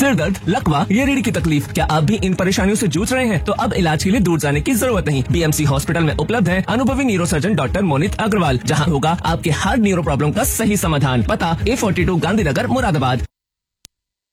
सिर दर्द, लकवा या रीढ़ की तकलीफ, क्या आप भी इन परेशानियों से जूझ रहे हैं? तो अब इलाज के लिए दूर जाने की जरूरत नहीं। बीएमसी हॉस्पिटल में उपलब्ध है अनुभवी न्यूरोसर्जन डॉक्टर मोनित अग्रवाल, जहां होगा आपके हर न्यूरो प्रॉब्लम का सही समाधान। पता A42 गांधीनगर मुरादाबाद।